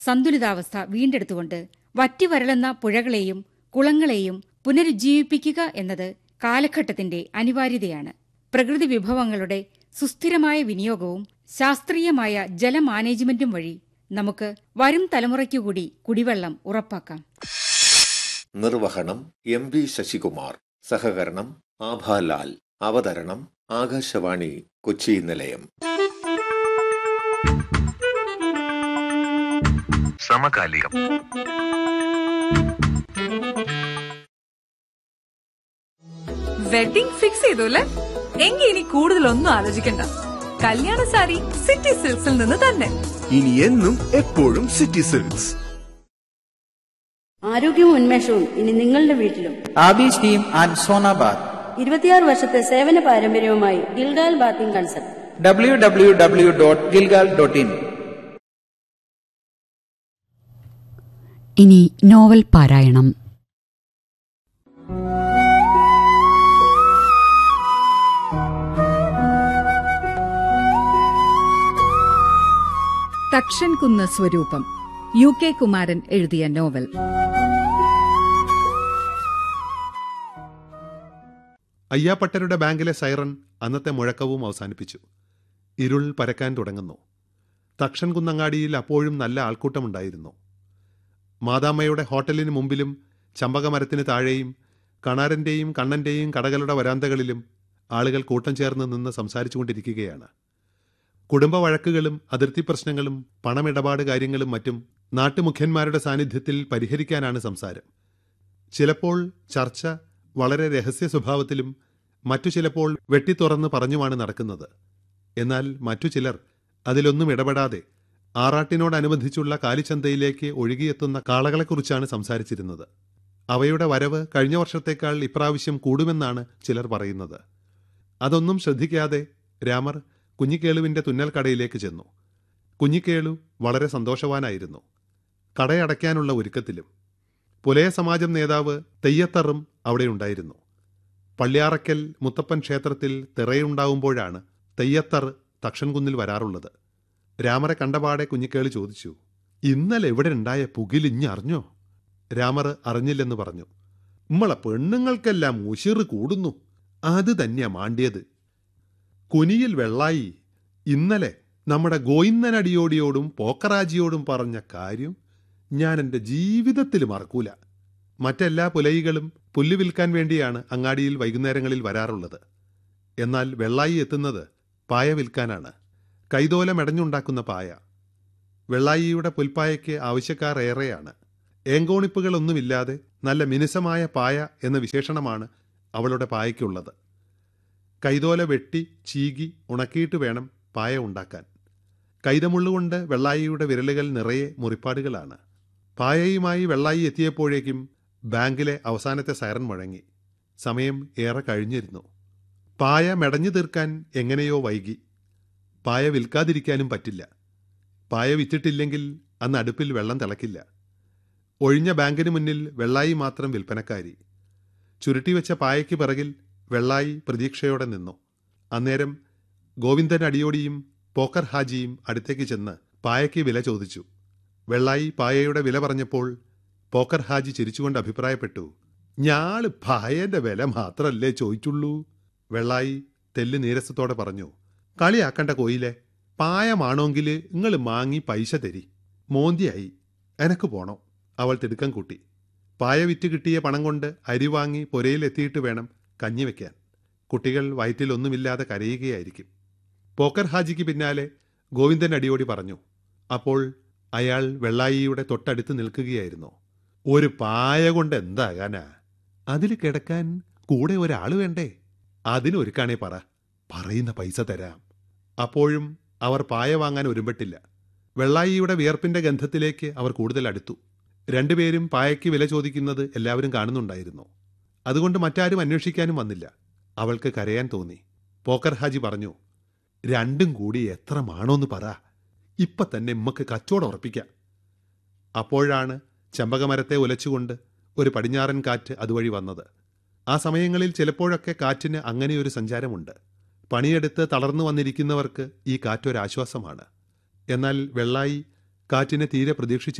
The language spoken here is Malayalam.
സന്തുലിതാവസ്ഥ വീണ്ടെടുത്തുകൊണ്ട് വറ്റിവരളുന്ന പുഴകളെയും കുളങ്ങളെയും പുനരുജ്ജീവിപ്പിക്കുക എന്നത് കാലഘട്ടത്തിന്റെ അനിവാര്യതയാണ്. പ്രകൃതി വിഭവങ്ങളുടെ സുസ്ഥിരമായ വിനിയോഗവും ശാസ്ത്രീയമായ ജലമാനേജ്മെന്റും വഴി നമുക്ക് വരും തലമുറയ്ക്കുകൂടി കുടിവെള്ളം ഉറപ്പാക്കാം. നിർവഹണം MB ശശികുമാർ. സഹകരണം ആഭാലാൽ. അവതരണം ആകാശവാണി കൊച്ചി നിലയം. സമകാലികം. വെഡിംഗ് ഫിക്സ് ചെയ്തു അല്ലേ? എങ്കിൽ ഇനി കൂടുതലൊന്നും ആലോചിക്കണ്ട. കല്യാണ സാരി സിറ്റി സിൽക്സിൽ നിന്ന് തന്നെ. ഇനി എന്നും എപ്പോഴും സിറ്റി സിൽക്സ്. ആരോഗ്യവും ഉന്മേഷവും ഇനി നിങ്ങളുടെ വീട്ടിലും. Abyss team and Sona Baat. 26 വർഷത്തെ സേവന പാരമ്പര്യവുമായി ഗിൽഗാൽ ബാത്തിംഗ് കൺസെപ്റ്റ്. www.gilgal.in. ഇനി നോവൽ പാരായണം. തക്ഷൻകുന്ന് സ്വരൂപം, UK കുമാരൻ എഴുതിയ നോവൽ. അയ്യാപ്പട്ടരുടെ ബാങ്കിലെ സൈറൺ അന്നത്തെ മുഴക്കവും അവസാനിപ്പിച്ചു. ഇരുൾ പരക്കാൻ തുടങ്ങുന്നു. തക്ഷൻകുന്നങ്ങാടിയിൽ അപ്പോഴും നല്ല ആൾക്കൂട്ടമുണ്ടായിരുന്നു. മാതാമ്മയുടെ ഹോട്ടലിന് മുമ്പിലും ചമ്പകമരത്തിന് താഴെയും കണാരന്റെയും കണ്ണന്റെയും കടകളുടെ വരാന്തകളിലും ആളുകൾ കൂട്ടം ചേർന്ന് നിന്ന് സംസാരിച്ചുകൊണ്ടിരിക്കുകയാണ്. കുടുംബ വഴക്കുകളും അതിർത്തി പ്രശ്നങ്ങളും പണമിടപാട് കാര്യങ്ങളും മറ്റും നാട്ടുമുഖ്യന്മാരുടെ സാന്നിധ്യത്തിൽ പരിഹരിക്കാനാണ് സംസാരം. ചിലപ്പോൾ ചർച്ച വളരെ രഹസ്യ സ്വഭാവത്തിലും മറ്റു ചിലപ്പോൾ വെട്ടിത്തുറന്ന് പറഞ്ഞുമാണ് നടക്കുന്നത്. എന്നാൽ മറ്റു ചിലർ അതിലൊന്നും ഇടപെടാതെ ആറാട്ടിനോടനുബന്ധിച്ചുള്ള കാലിച്ചന്തയിലേക്ക് ഒഴുകിയെത്തുന്ന കാളകളെക്കുറിച്ചാണ് സംസാരിച്ചിരുന്നത്. അവയുടെ വരവ് കഴിഞ്ഞ വർഷത്തേക്കാൾ ഇപ്രാവശ്യം കൂടുമെന്നാണ് ചിലർ പറയുന്നത്. അതൊന്നും ശ്രദ്ധിക്കാതെ രാമർ കുഞ്ഞിക്കേളുവിൻ്റെ തുന്നൽ കടയിലേക്ക് ചെന്നു. കുഞ്ഞിക്കേളു വളരെ സന്തോഷവാനായിരുന്നു. കടയടയ്ക്കാനുള്ള ഒരുക്കത്തിലും. പുലയ സമാജം നേതാവ് തെയ്യത്തറും അവിടെയുണ്ടായിരുന്നു. പള്ളിയാറയ്ക്കൽ മുത്തപ്പൻ ക്ഷേത്രത്തിൽ തിറയുണ്ടാവുമ്പോഴാണ് തെയ്യത്തർ തക്ഷൻകുന്നിൽ വരാറുള്ളത്. രാമറെ കണ്ടപാടെ കുഞ്ഞിക്കേളി ചോദിച്ചു, ഇന്നലെ എവിടെ ഉണ്ടായ പുകിലിഞ്ഞറിഞ്ഞോ? രാമർ അറിഞ്ഞില്ലെന്ന് പറഞ്ഞു. നമ്മളെ പെണ്ണുങ്ങൾക്കെല്ലാം ഉശിറ് കൂടുന്നു, അത് തന്നെയാ മാണ്ടിയത്. കുനിയിൽ വെള്ളായി ഇന്നലെ നമ്മുടെ ഗോയിന്ദനടിയോടിയോടും പോക്കറാജിയോടും പറഞ്ഞ കാര്യം ഞാൻ എൻ്റെ ജീവിതത്തിൽ മറക്കൂല. മറ്റെല്ലാ പുലയികളും പുല്ല് വിൽക്കാൻ വേണ്ടിയാണ് അങ്ങാടിയിൽ വൈകുന്നേരങ്ങളിൽ വരാറുള്ളത്. എന്നാൽ വെള്ളായി എത്തുന്നത് പായ വിൽക്കാനാണ്. കൈതോല മെടഞ്ഞുണ്ടാക്കുന്ന പായ. വെള്ളായിയുടെ പുൽപ്പായയ്ക്ക് ആവശ്യക്കാർ ഏറെയാണ്. ഏങ്കോണിപ്പുകളൊന്നുമില്ലാതെ നല്ല മിനുസമായ പായ എന്ന വിശേഷണമാണ് അവളുടെ പായയ്ക്കുള്ളത്. കൈതോല വെട്ടി ചീകി ഉണക്കിയിട്ട് വേണം പായ ഉണ്ടാക്കാൻ. കൈതമുള്ളുകൊണ്ട് വെള്ളായിയുടെ വിരലുകൾ നിറയെ മുറിപ്പാടുകളാണ്. പായയുമായി വെള്ളായി എത്തിയപ്പോഴേക്കും ബാങ്കിലെ അവസാനത്തെ സൈറൻ മുഴങ്ങി. സമയം ഏറെ കഴിഞ്ഞിരുന്നു. പായ മെടഞ്ഞു തീർക്കാൻ എങ്ങനെയോ വൈകി. പായ വിൽക്കാതിരിക്കാനും പറ്റില്ല. പായ വിറ്റിട്ടില്ലെങ്കിൽ അന്ന് അടുപ്പിൽ വെള്ളം തിളക്കില്ല. ഒഴിഞ്ഞ ബാങ്കിന് മുന്നിൽ വെള്ളായി മാത്രം വിൽപ്പനക്കാരി. ചുരുട്ടിവെച്ച പായയ്ക്ക് പിറകിൽ വെള്ളായി പ്രതീക്ഷയോടെ നിന്നു. അന്നേരം ഗോവിന്ദൻ അടിയോടിയും പോക്കർ ഹാജിയും അടുത്തേക്ക് ചെന്ന് പായയ്ക്ക് വില ചോദിച്ചു. വെള്ളായി പായയുടെ വില പറഞ്ഞപ്പോൾ പോക്കർ ഹാജി ചിരിച്ചുകൊണ്ട് അഭിപ്രായപ്പെട്ടു, ഞാള് പായന്റെ വില മാത്രല്ലേ ചോദിച്ചുള്ളൂ. വെള്ളായി തെല്ല് നീരസത്തോടെ പറഞ്ഞു, കളിയാക്കണ്ട കോയിലെ, പായമാണോങ്കിൽ നിങ്ങൾ മാങ്ങി പൈസ തരി. മോന്തിയായി, എനക്ക് പോണോ. അവൾ തിടുക്കം കൂട്ടി. പായ വിറ്റ് കിട്ടിയ പണം കൊണ്ട് അരി വാങ്ങി പുരയിലെത്തിയിട്ട് വേണം കഞ്ഞി വയ്ക്കാൻ. കുട്ടികൾ വയറ്റിലൊന്നുമില്ലാതെ കരയുകയായിരിക്കും. പോക്കർ ഹാജിക്ക് പിന്നാലെ ഗോവിന്ദൻ അടിയോടി പറഞ്ഞു. അപ്പോൾ അയാൾ വെള്ളായിയുടെ തൊട്ടടുത്ത് നിൽക്കുകയായിരുന്നു. ഒരു പായ കൊണ്ട് എന്താകാനാ? അതിൽ കിടക്കാൻ കൂടെ ഒരാൾ വേണ്ടേ? അതിനൊരുക്കാണേ പറ, പറയുന്ന പൈസ തരാം. അപ്പോഴും അവർ പായ വാങ്ങാൻ ഒരുമ്പെട്ടില്ല. വെള്ളായിയുടെ വിയർപ്പിന്റെ ഗന്ധത്തിലേക്ക് അവർ കൂടുതൽ അടുത്തു. രണ്ടുപേരും പായയ്ക്ക് വില ചോദിക്കുന്നത് എല്ലാവരും കാണുന്നുണ്ടായിരുന്നു. അതുകൊണ്ട് മറ്റാരും അന്വേഷിക്കാനും വന്നില്ല. അവൾക്ക് കരയാൻ തോന്നി. പോക്കർ ഹാജി പറഞ്ഞു, രണ്ടും കൂടി എത്ര മാണോന്ന് പറ, ഇപ്പം തന്നെ ഉമ്മക്ക് കച്ചവടം ഉറപ്പിക്കാം. അപ്പോഴാണ് ചെമ്പകമരത്തെ ഉലച്ചുകൊണ്ട് ഒരു പടിഞ്ഞാറൻ കാറ്റ് അതുവഴി വന്നത്. ആ സമയങ്ങളിൽ ചിലപ്പോഴൊക്കെ കാറ്റിന് അങ്ങനെയൊരു സഞ്ചാരമുണ്ട്. പണിയെടുത്ത് തളർന്നു വന്നിരിക്കുന്നവർക്ക് ഈ കാറ്റൊരാശ്വാസമാണ്. എന്നാൽ വെള്ളായി കാറ്റിനെ തീരെ പ്രതീക്ഷിച്ചിരുന്നില്ല.